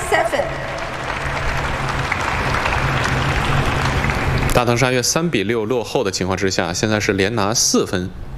7. 大藤沙约3比6落后的情况之下，现在是连拿4分。